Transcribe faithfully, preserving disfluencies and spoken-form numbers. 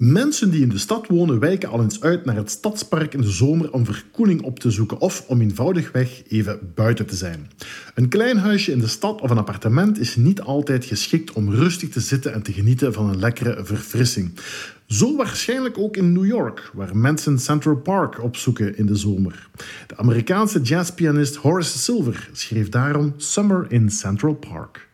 Mensen die in de stad wonen wijken al eens uit naar het stadspark in de zomer om verkoeling op te zoeken of om eenvoudigweg even buiten te zijn. Een klein huisje in de stad of een appartement is niet altijd geschikt om rustig te zitten en te genieten van een lekkere verfrissing. Zo waarschijnlijk ook in New York, waar mensen Central Park opzoeken in de zomer. De Amerikaanse jazzpianist Horace Silver schreef daarom Summer in Central Park.